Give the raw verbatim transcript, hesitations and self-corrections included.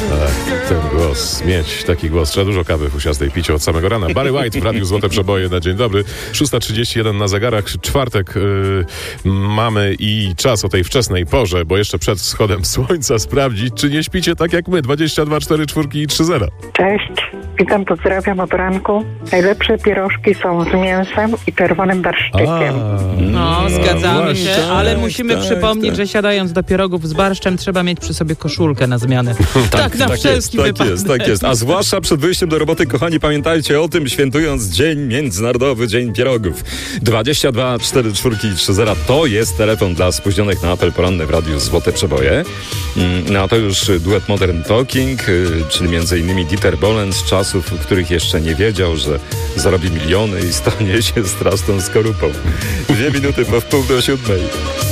Ech, ten głos, mieć taki głos. Trzeba dużo kawy fusiastej pić od samego rana. Barry White w Radiu Złote Przeboje na dzień dobry. szósta trzydzieści jeden na zegarach. Czwartek yy, mamy i czas o tej wczesnej porze, bo jeszcze przed wschodem słońca sprawdzić, czy nie śpicie tak jak my. dwadzieścia dwa cztery cztery i trzy zero. Cześć, witam, pozdrawiam od ranku. Najlepsze pierożki są z mięsem i czerwonym barszczykiem. No, zgadzamy właśnie, się, ale tak, musimy tak, przypomnieć, tak. że siadając do pierogów z barszczem trzeba mieć przy sobie koszulkę na zmianę. tak, na tak wszelki jest, tak wypadek. jest, tak jest. A zwłaszcza przed wyjściem do roboty, kochani, pamiętajcie o tym, świętując Dzień Międzynarodowy Dzień Pierogów. dwadzieścia dwa cztery cztery i trzy zero to jest telefon dla spóźnionych na apel poranny w Radiu Złote Przeboje. No to już duet Modern Talking, czyli między innymi Dieter Bohlen z czasów, w których jeszcze nie wiedział, że zarobi miliony i stanie się straszną skorupą. Dwie minuty po wpół do siódmej.